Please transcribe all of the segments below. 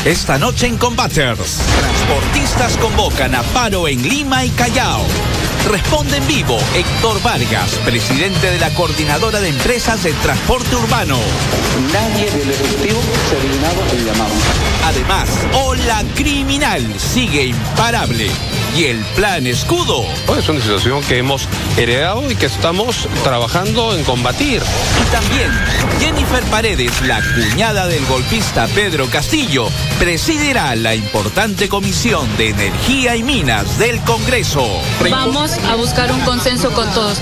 Esta noche en Combaters, transportistas convocan a paro en Lima y Callao. Responde en vivo Héctor Vargas, presidente de la Coordinadora de Empresas de Transporte Urbano. Nadie del Ejecutivo se ha dignado en llamado. Además, Ola Criminal sigue imparable. Y el Plan Escudo. Es una situación que hemos heredado y que estamos trabajando en combatir. Y también Jennifer Paredes, la cuñada del golpista Pedro Castillo, presidirá la importante Comisión de Energía y Minas del Congreso. Vamos a buscar un consenso con todos.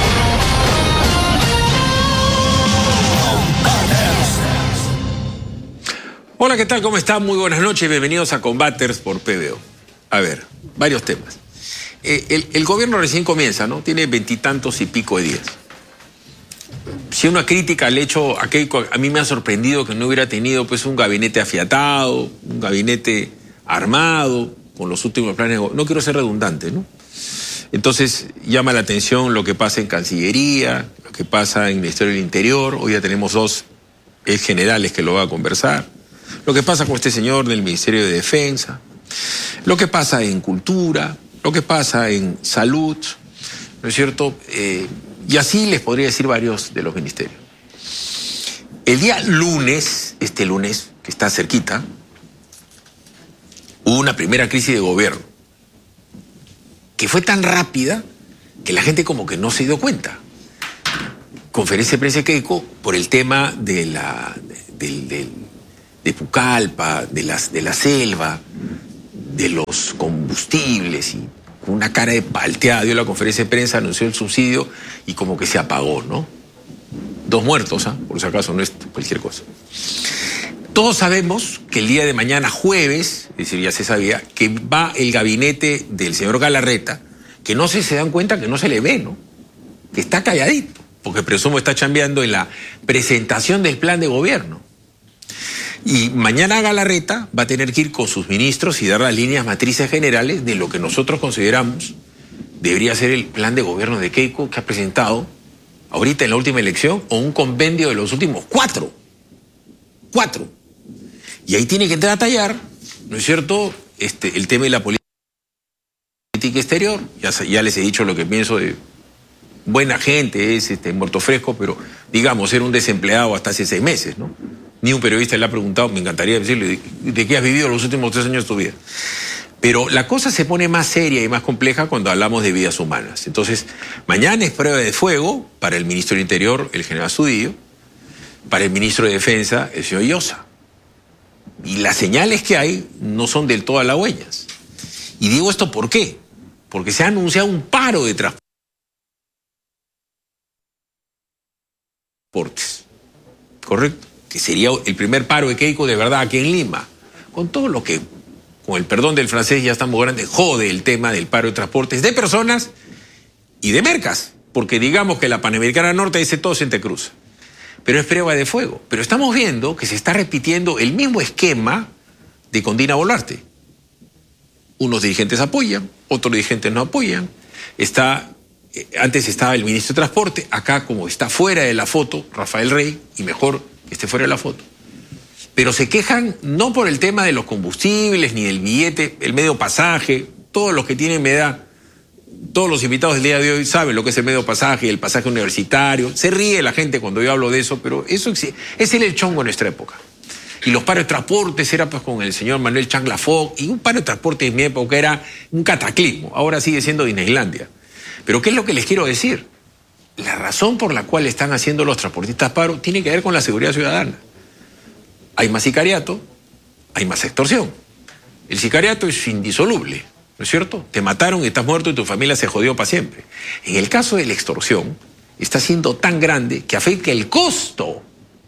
Hola, ¿qué tal? ¿Cómo están? Muy buenas noches y bienvenidos a Combaters por PBO. A ver, varios temas. El gobierno recién comienza, ¿no? Tiene 20 y tantos y pico de días. Si una crítica al hecho, a mí me ha sorprendido que no hubiera tenido pues un gabinete afiatado, un gabinete armado, con los últimos planes. No quiero ser redundante, ¿no? Entonces llama la atención lo que pasa en Cancillería, lo que pasa en el Ministerio del Interior. Hoy ya tenemos dos generales que lo van a conversar. Lo que pasa con este señor del Ministerio de Defensa. Lo que pasa en Cultura, lo que pasa en Salud, ¿no es cierto? Y así les podría decir varios de los ministerios. El día lunes, este lunes, que está cerquita, hubo una primera crisis de gobierno que fue tan rápida que la gente como que no se dio cuenta. Conferencia de prensa de Keiko por el tema de Pucallpa, de la selva, de los combustibles, y con una cara de palteada dio la conferencia de prensa, anunció el subsidio y como que se apagó, ¿no? 2 muertos, por si acaso, no es cualquier cosa. Todos sabemos que el día de mañana, jueves, es decir, ya se sabía, que va el gabinete del señor Galarreta, que no se dan cuenta que no se le ve, ¿no? Que está calladito, porque presumo está chambeando en la presentación del plan de gobierno. Y mañana Galarreta va a tener que ir con sus ministros y dar las líneas matrices generales de lo que nosotros consideramos debería ser el plan de gobierno de Keiko que ha presentado ahorita en la última elección, o un compendio de los últimos 4. Y ahí tiene que entrar a tallar, ¿no es cierto?, el tema de la política exterior. Ya les he dicho lo que pienso de buena gente, es muerto fresco, pero digamos, era un desempleado hasta hace 6 meses, ¿no? Ni un periodista le ha preguntado, me encantaría decirle, ¿de qué has vivido los últimos 3 años de tu vida? Pero la cosa se pone más seria y más compleja cuando hablamos de vidas humanas. Entonces, mañana es prueba de fuego para el ministro del Interior, el general Zudillo, para el ministro de Defensa, el señor Llosa. Y las señales que hay no son del todo halagüeñas. Y digo esto ¿por qué? Porque se ha anunciado un paro de transportes. ¿Correcto? Que sería el primer paro de Keiko de verdad aquí en Lima. Con todo lo que, con el perdón del francés, ya estamos grandes, jode el tema del paro de transportes de personas y de mercas. Porque digamos que la Panamericana Norte dice todo se entrecruza. Pero es prueba de fuego. Pero estamos viendo que se está repitiendo el mismo esquema de con Dina Boluarte. Unos dirigentes apoyan, otros dirigentes no apoyan. Antes estaba el ministro de Transporte, acá como está fuera de la foto, Rafael Rey, y mejor que esté fuera de la foto. Pero se quejan no por el tema de los combustibles, ni del billete, el medio pasaje, todos los que tienen edad, todos los invitados del día de hoy saben lo que es el medio pasaje, el pasaje universitario. Se ríe la gente cuando yo hablo de eso, pero eso es el chongo de nuestra época. Y los paros de transportes era pues con el señor Manuel Changla Fogg, y un paro de transporte en mi época era un cataclismo, ahora sigue siendo Disneylandia. Pero ¿qué es lo que les quiero decir? La razón por la cual están haciendo los transportistas paro tiene que ver con la seguridad ciudadana. Hay más sicariato, hay más extorsión. El sicariato es indisoluble, ¿no es cierto? Te mataron y estás muerto y tu familia se jodió para siempre. En el caso de la extorsión, está siendo tan grande que afecta el costo,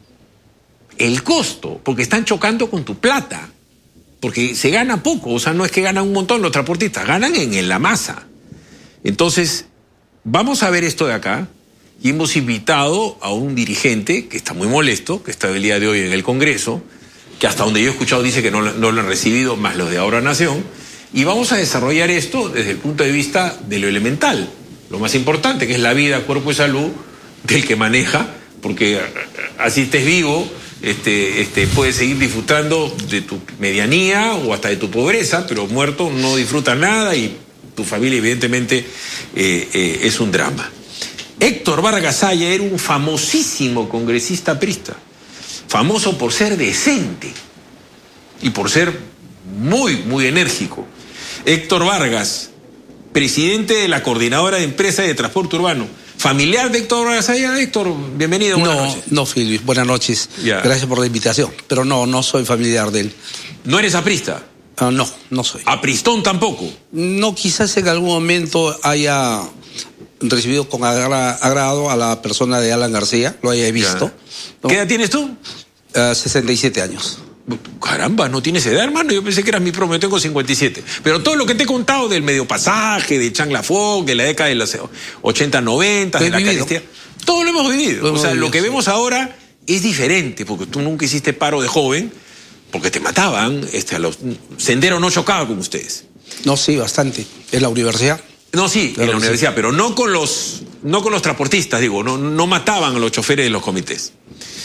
porque están chocando con tu plata, porque se gana poco, o sea, no es que ganan un montón los transportistas, ganan en la masa. Entonces, vamos a ver esto de acá, y hemos invitado a un dirigente que está muy molesto, que está el día de hoy en el Congreso, que hasta donde yo he escuchado dice que no lo han recibido, más los de Ahora Nación, y vamos a desarrollar esto desde el punto de vista de lo elemental, lo más importante, que es la vida, cuerpo y salud del que maneja, porque así estés vivo, puedes seguir disfrutando de tu medianía o hasta de tu pobreza, pero muerto no disfrutas nada y tu familia evidentemente es un drama. Héctor Vargas Aya era un famosísimo congresista aprista, famoso por ser decente y por ser muy, muy enérgico. Héctor Vargas, presidente de la Coordinadora de Empresas de Transporte Urbano, familiar de Héctor Vargas Aya. Héctor, bienvenido. Buenas noches. No, Philip, buenas noches. Ya. Gracias por la invitación. Pero no soy familiar de él. ¿No eres aprista? No soy. ¿Apristón tampoco? No, quizás en algún momento haya recibido con agrado a la persona de Alan García, lo haya visto. ¿No? ¿Qué edad tienes tú? 67 años. Caramba, no tienes edad, hermano. Yo pensé que eras mi promo, yo tengo 57. Pero todo lo que te he contado del medio pasaje, de Chang La Foc, de la década de los 80, 90, de la carestía, todo lo hemos vivido. Lo que vemos ahora es diferente, porque tú nunca hiciste paro de joven, porque te mataban, Sendero no chocaba con ustedes. No, sí, bastante. ¿En la universidad? No, sí, en la universidad, pero no con los transportistas, digo, no mataban a los choferes de los comités.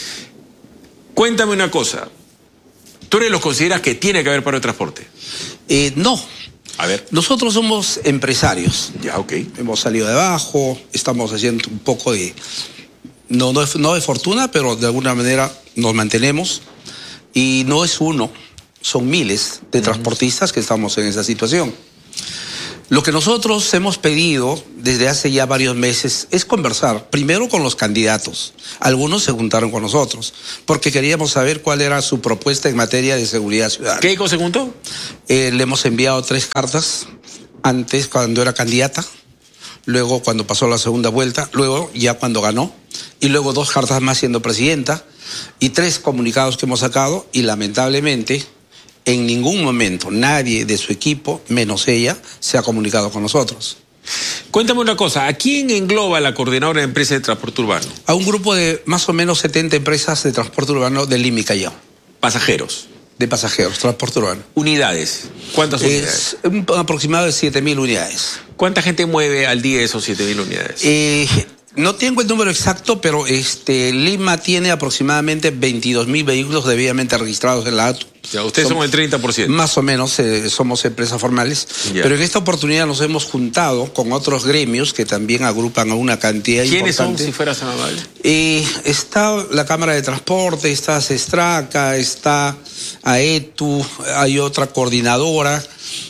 Cuéntame una cosa. ¿Tú eres los consideras que tiene que haber paro de transporte? No. A ver. Nosotros somos empresarios. Ya, ok. Hemos salido de abajo, estamos haciendo un poco de... No de fortuna, pero de alguna manera nos mantenemos. Y no es uno, son miles de transportistas que estamos en esa situación. Lo que nosotros hemos pedido desde hace ya varios meses es conversar, primero con los candidatos. Algunos se juntaron con nosotros, porque queríamos saber cuál era su propuesta en materia de seguridad ciudadana. ¿Qué se juntó? Le hemos enviado 3 cartas, antes cuando era candidata, luego cuando pasó la segunda vuelta, luego ya cuando ganó, y luego 2 cartas más siendo presidenta, y 3 comunicados que hemos sacado, y lamentablemente... En ningún momento nadie de su equipo, menos ella, se ha comunicado con nosotros. Cuéntame una cosa, ¿a quién engloba la Coordinadora de Empresas de Transporte Urbano? A un grupo de más o menos 70 empresas de transporte urbano de Lima y Callao. Pasajeros. De pasajeros, transporte urbano. ¿Unidades? ¿Cuántas unidades? Es un aproximado de 7.000 unidades. ¿Cuánta gente mueve al día esos 7.000 unidades? No tengo el número exacto, pero Lima tiene aproximadamente 22.000 vehículos debidamente registrados en la ATU. Ya, ustedes son el 30%. Más o menos somos empresas formales. Ya. Pero en esta oportunidad nos hemos juntado con otros gremios que también agrupan a una cantidad importante. ¿Quiénes son, si fueras tan amable? Está la Cámara de Transporte, está Sestraca, está AETU, hay otra coordinadora.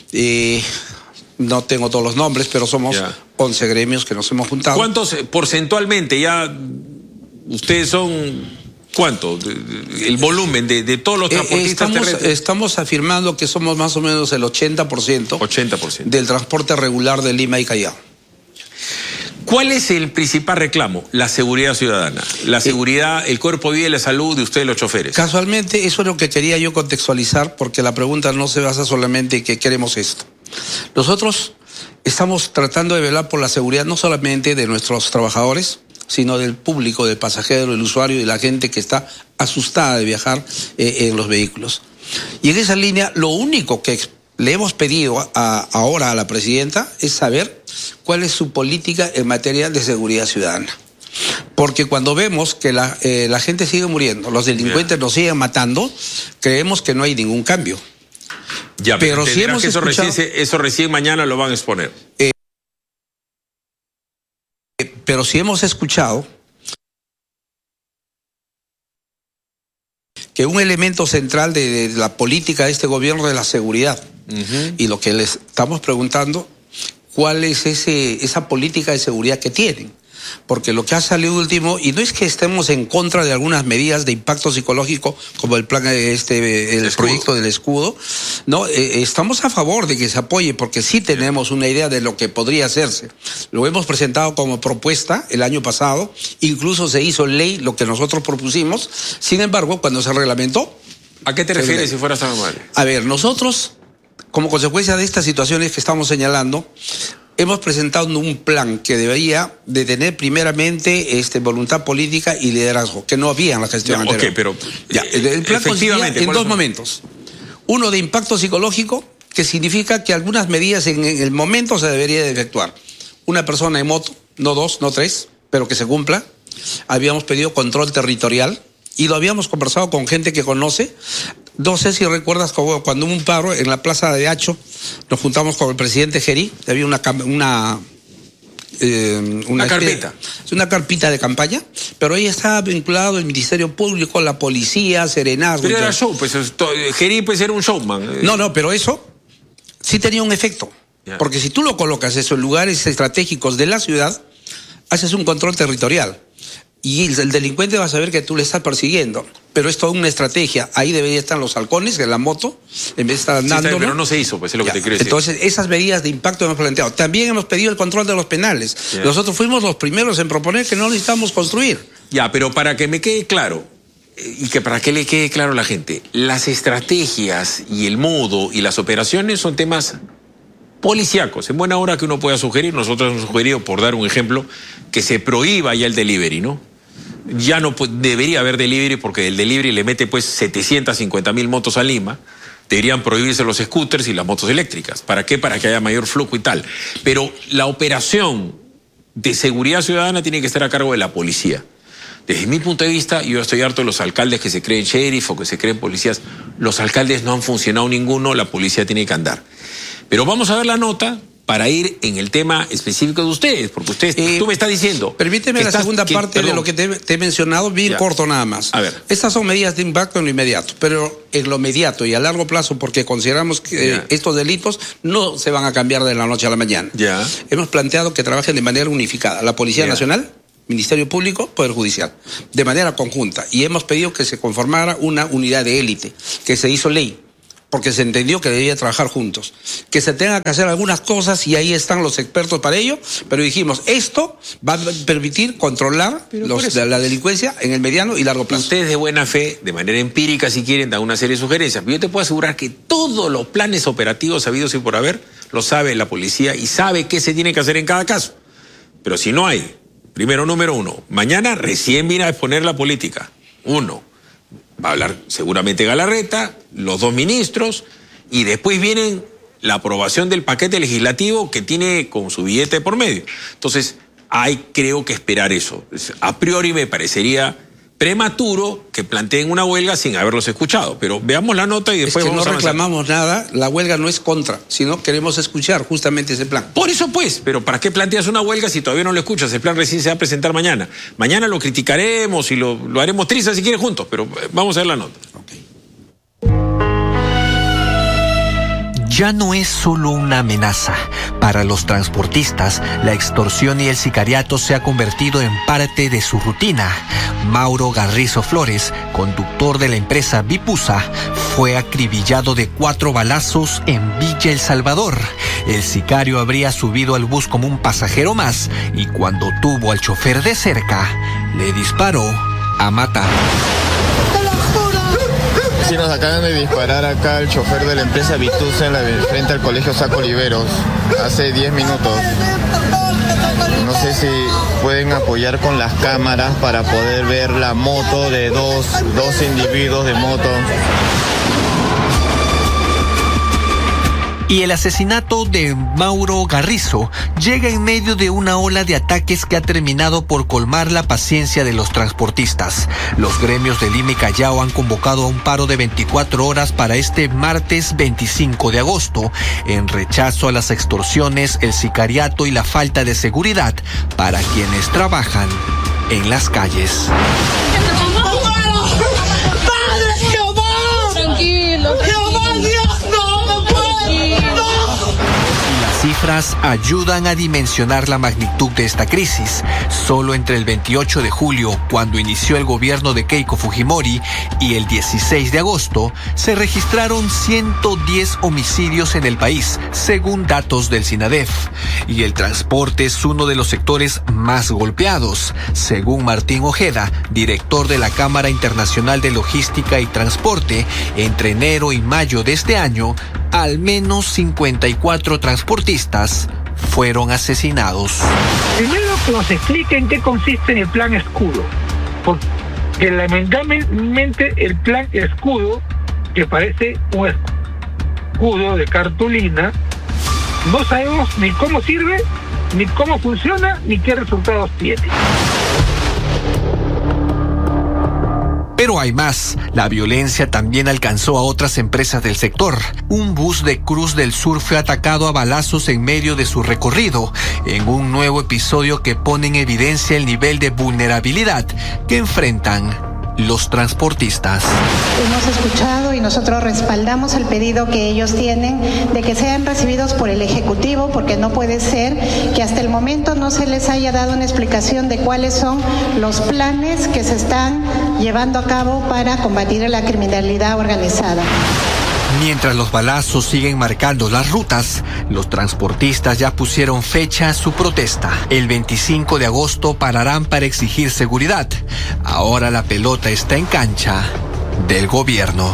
No tengo todos los nombres, pero somos 11 gremios que nos hemos juntado. ¿Cuántos porcentualmente ya ustedes son... ¿Cuánto? El volumen de todos los transportistas terrestres. Estamos afirmando que somos más o menos el 80%, del transporte regular de Lima y Callao. ¿Cuál es el principal reclamo? La seguridad ciudadana. La seguridad, el cuerpo de vida y la salud de ustedes los choferes. Casualmente, eso es lo que quería yo contextualizar, porque la pregunta no se basa solamente en que queremos esto. Nosotros estamos tratando de velar por la seguridad no solamente de nuestros trabajadores, sino del público, del pasajero, del usuario y de la gente que está asustada de viajar en los vehículos. Y en esa línea, lo único que le hemos pedido ahora a la presidenta es saber cuál es su política en materia de seguridad ciudadana. Porque cuando vemos que la gente sigue muriendo, los delincuentes nos siguen matando, creemos que no hay ningún cambio. Ya, pero si hemos que eso recién mañana lo van a exponer. Pero si hemos escuchado que un elemento central de la política de este gobierno es la seguridad. Y lo que les estamos preguntando, ¿cuál es esa política de seguridad que tienen? Porque lo que ha salido último, y no es que estemos en contra de algunas medidas de impacto psicológico, como el plan el proyecto del escudo, no, estamos a favor de que se apoye, porque sí tenemos una idea de lo que podría hacerse. Lo hemos presentado como propuesta el año pasado, incluso se hizo ley lo que nosotros propusimos. Sin embargo, cuando se reglamentó... ¿A qué te refieres, si fueras tan amable? A ver, nosotros, como consecuencia de estas situaciones que estamos señalando, hemos presentado un plan que debería de tener primeramente voluntad política y liderazgo, que no había en la gestión anterior. Ok, pero el plan consistía en 2 momentos. Uno de impacto psicológico, que significa que algunas medidas en el momento se debería de efectuar. Una persona en moto, no 2, no 3, pero que se cumpla. Habíamos pedido control territorial, y lo habíamos conversado con gente que conoce. No sé si recuerdas cuando hubo un paro en la plaza de Hacho, nos juntamos con el presidente Gerí, había una carpeta. Es una carpita de campaña, pero ahí estaba vinculado el Ministerio Público, la policía, Serenazgo. Pero era show, pues Gerí pues era un showman. No, pero eso sí tenía un efecto. Ya. Porque si tú lo colocas eso en lugares estratégicos de la ciudad, haces un control territorial. Y el delincuente va a saber que tú le estás persiguiendo. Pero es toda una estrategia. Ahí deberían estar los halcones en la moto, en vez de estar andando. Sí, pero no se hizo, pues es lo que te quiero decir. Entonces, esas medidas de impacto hemos planteado. También hemos pedido el control de los penales. Ya. Nosotros fuimos los primeros en proponer que no necesitamos construir. Ya, pero para que me quede claro, y que para que le quede claro a la gente, las estrategias y el modo y las operaciones son temas policíacos. En buena hora que uno pueda sugerir, nosotros hemos sugerido, por dar un ejemplo, que se prohíba ya el delivery, ¿no? Ya no debería haber delivery porque el delivery le mete pues 750.000 motos a Lima. Deberían prohibirse los scooters y las motos eléctricas. ¿Para qué? Para que haya mayor flujo y tal. Pero la operación de seguridad ciudadana tiene que estar a cargo de la policía. Desde mi punto de vista, yo estoy harto de los alcaldes que se creen sheriff o que se creen policías. Los alcaldes no han funcionado ninguno, la policía tiene que andar. Pero vamos a ver la nota para ir en el tema específico de ustedes, porque tú me estás diciendo... Permíteme la segunda parte de lo que te he mencionado, bien corto nada más. A ver. Estas son medidas de impacto en lo inmediato, pero en lo inmediato y a largo plazo, porque consideramos que estos delitos no se van a cambiar de la noche a la mañana. Ya. Hemos planteado que trabajen de manera unificada la Policía Nacional, Ministerio Público, Poder Judicial, de manera conjunta. Y hemos pedido que se conformara una unidad de élite, que se hizo ley, porque se entendió que debía trabajar juntos, que se tenga que hacer algunas cosas y ahí están los expertos para ello, pero dijimos, esto va a permitir controlar la delincuencia en el mediano y largo plazo. Ustedes de buena fe, de manera empírica si quieren, dan una serie de sugerencias, pero yo te puedo asegurar que todos los planes operativos habidos y por haber, lo sabe la policía y sabe qué se tiene que hacer en cada caso. Pero si no hay, primero, número uno, mañana recién viene a exponer la política, va a hablar seguramente Galarreta, los dos ministros, y después vienen la aprobación del paquete legislativo que tiene con su billete por medio. Entonces, hay creo que esperar eso. A priori me parecería prematuro que planteen una huelga sin haberlos escuchado, pero veamos la nota y después vamos a avanzar. No reclamamos nada, la huelga no es contra, sino queremos escuchar justamente ese plan. Por eso pues, pero ¿para qué planteas una huelga si todavía no lo escuchas? El plan recién se va a presentar mañana. Mañana lo criticaremos y lo haremos trizas si quieres juntos, pero vamos a ver la nota. Ya no es solo una amenaza. Para los transportistas, la extorsión y el sicariato se ha convertido en parte de su rutina. Mauro Garrizo Flores, conductor de la empresa Bipusa, fue acribillado de 4 balazos en Villa El Salvador. El sicario habría subido al bus como un pasajero más y cuando tuvo al chofer de cerca, le disparó a matar. Sí, nos acaban de disparar acá el chofer de la empresa Bitusa frente al colegio Saco Oliveros hace 10 minutos. No sé si pueden apoyar con las cámaras para poder ver la moto de dos individuos de moto. Y el asesinato de Mauro Garrizo llega en medio de una ola de ataques que ha terminado por colmar la paciencia de los transportistas. Los gremios de Lima y Callao han convocado a un paro de 24 horas para este martes 25 de agosto, en rechazo a las extorsiones, el sicariato y la falta de seguridad para quienes trabajan en las calles. Cifras ayudan a dimensionar la magnitud de esta crisis. Solo entre el 28 de julio, cuando inició el gobierno de Keiko Fujimori, y el 16 de agosto, se registraron 110 homicidios en el país, según datos del SINADEF. Y el transporte es uno de los sectores más golpeados, según Martín Ojeda, director de la Cámara Internacional de Logística y Transporte. Entre enero y mayo de este año, al menos 54 transportistas fueron asesinados. Primero que nos expliquen qué consiste en el plan escudo, porque lamentablemente el plan escudo, que parece un escudo de cartulina, no sabemos ni cómo sirve, ni cómo funciona, ni qué resultados tiene. Pero hay más. La violencia también alcanzó a otras empresas del sector. Un bus de Cruz del Sur fue atacado a balazos en medio de su recorrido, en un nuevo episodio que pone en evidencia el nivel de vulnerabilidad que enfrentan los transportistas. Hemos escuchado y nosotros respaldamos el pedido que ellos tienen de que sean recibidos por el Ejecutivo, porque no puede ser que hasta el momento no se les haya dado una explicación de cuáles son los planes que se están llevando a cabo para combatir la criminalidad organizada. Mientras los balazos siguen marcando las rutas, los transportistas ya pusieron fecha a su protesta. El 25 de agosto pararán para exigir seguridad. Ahora la pelota está en cancha del gobierno.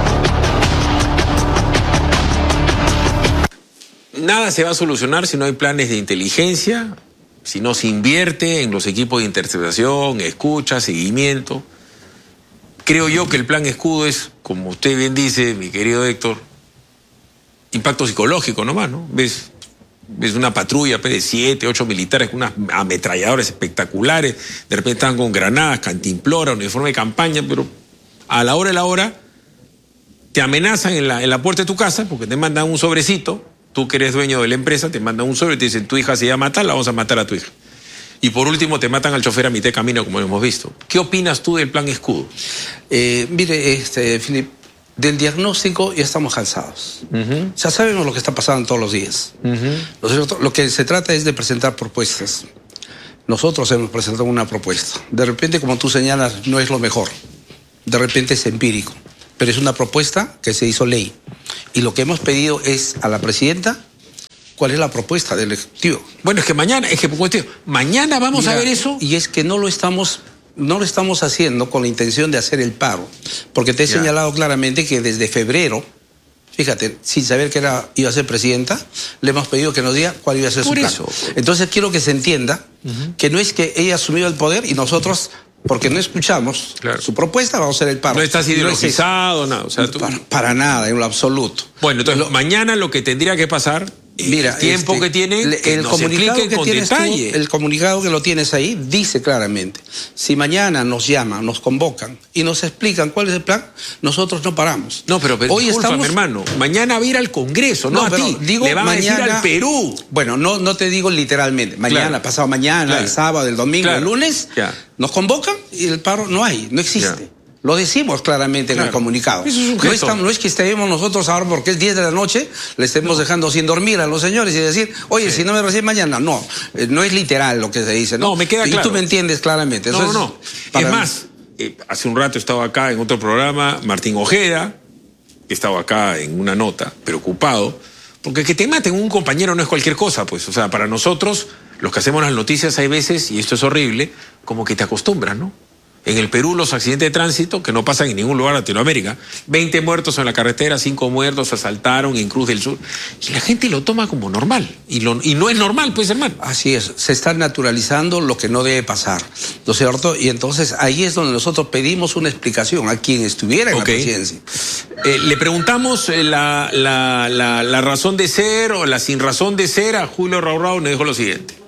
Nada se va a solucionar si no hay planes de inteligencia, si no se invierte en los equipos de interceptación, escucha, seguimiento. Creo yo que el plan escudo es, como usted bien dice, mi querido Héctor, impacto psicológico nomás, ¿no? Ves una patrulla de 7, 8 militares con unas ametralladoras espectaculares, de repente están con granadas, cantimplora, uniforme de campaña, pero a la hora te amenazan en la puerta de tu casa porque te mandan un sobrecito, tú que eres dueño de la empresa, te mandan un sobre y te dicen, tu hija se llama tal, la vamos a matar a tu hija. Y por último te matan al chofer a mitad de camino, como hemos visto. ¿Qué opinas tú del plan escudo? Mire, Philip, del diagnóstico ya estamos cansados. Ya sabemos lo que está pasando todos los días. Lo que se trata es de presentar propuestas. Nosotros hemos presentado una propuesta. De repente, como tú señalas, no es lo mejor. De repente es empírico. Pero es una propuesta que se hizo ley. Y lo que hemos pedido es a la presidenta, ¿cuál es la propuesta del Ejecutivo? Bueno, es que mañana vamos a ver eso. Y es que no lo estamos haciendo con la intención de hacer el paro. Porque te he señalado claramente que desde febrero, fíjate, sin saber que iba a ser presidenta, le hemos pedido que nos diga cuál iba a ser su plan. Entonces quiero que se entienda que no es que ella ha asumido el poder y nosotros, porque no escuchamos su propuesta, vamos a hacer el paro. No estás ideologizado, nada. O sea, para nada, en lo absoluto. Bueno, entonces mañana lo que tendría que pasar... Mira, el tiempo que tiene, el comunicado que tienes tú, el comunicado que lo tienes ahí dice claramente, si mañana nos llaman, nos convocan y nos explican cuál es el plan, nosotros no paramos. No, pero hoy discúlpame, hermano, mañana va a ir al Congreso, no a ti, digo, le van mañana, a decir al Perú. Bueno, no te digo literalmente, mañana, pasado mañana, el sábado, el domingo, el lunes, nos convocan y el paro no existe. Lo decimos claramente en el comunicado. No es que estemos nosotros ahora porque es 10 de la noche, le estemos dejando sin dormir a los señores y decir, oye, si no me reciben mañana. No es literal lo que se dice. No, me queda claro. Y tú me entiendes claramente. Eso es más, hace un rato estaba acá en otro programa, Martín Ojeda, que estaba acá en una nota, preocupado, porque que te maten un compañero no es cualquier cosa, pues. O sea, para nosotros, los que hacemos las noticias hay veces, y esto es horrible, como que te acostumbras, ¿no? En el Perú los accidentes de tránsito, que no pasan en ningún lugar de Latinoamérica, 20 muertos en la carretera, 5 muertos, asaltaron en Cruz del Sur. Y la gente lo toma como normal. Y no es normal, pues, hermano. Así es, se está naturalizando lo que no debe pasar, ¿no es cierto? Y entonces ahí es donde nosotros pedimos una explicación a quien estuviera en la presidencia. Le preguntamos la razón de ser o la sin razón de ser a Julio Raurao, nos dijo lo siguiente.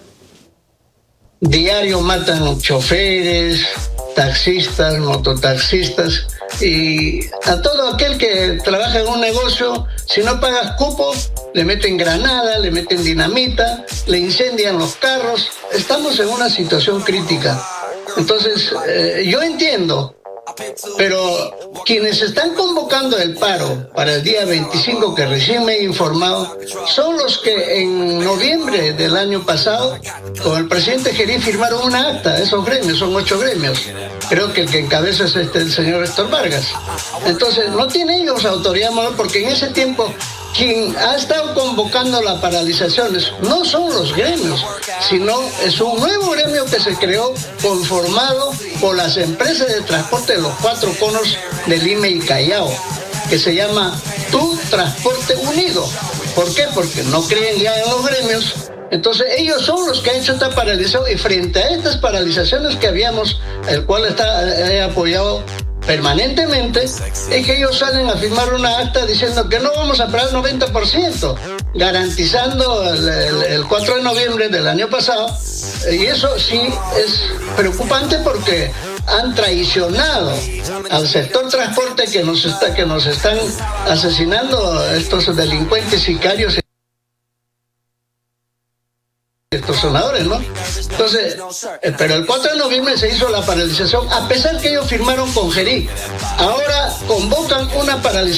Diario matan choferes, taxistas, mototaxistas y a todo aquel que trabaja en un negocio, si no pagas cupo, le meten granada, le meten dinamita, le incendian los carros. Estamos en una situación crítica. Entonces, yo entiendo, pero quienes están convocando el paro para el día 25, que recién me he informado, son los que en noviembre del año pasado, con el presidente Gerín, firmaron una acta. Esos gremios, son 8 gremios. Creo que el que encabeza es el señor Héctor Vargas. Entonces, no tienen ellos autoridad moral, porque en ese tiempo quien ha estado convocando las paralizaciones no son los gremios, sino es un nuevo gremio que se creó conformado por las empresas de transporte de los 4 conos de Lima y Callao, que se llama Tu Transporte Unido. ¿Por qué? Porque no creen ya en los gremios. Entonces ellos son los que han hecho esta paralización, y frente a estas paralizaciones que habíamos, el cual he apoyado permanentemente, es que ellos salen a firmar una acta diciendo que no vamos a pagar el 90%, garantizando el 4 de noviembre del año pasado. Y eso sí es preocupante, porque han traicionado al sector transporte que nos están asesinando estos delincuentes sicarios, extorsionadores, ¿no? Entonces, pero el 4 de noviembre se hizo la paralización, a pesar que ellos firmaron con Gerí. Ahora convocan una paralización